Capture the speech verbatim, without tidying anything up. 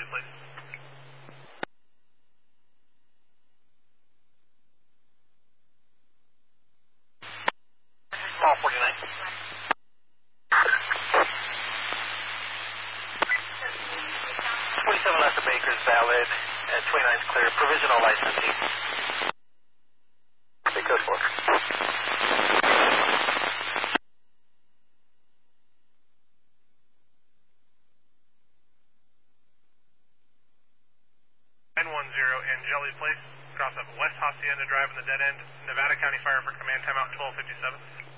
Jelly, please. Mall forty-nine. twenty-seven left of Baker's valid, and twenty-nine is clear. Provisional licensing. Okay, code four. nine one zero and Jelly Place. Cross up West Hacienda Drive in the dead end. Nevada County Fire for command timeout twelve fifty-seven.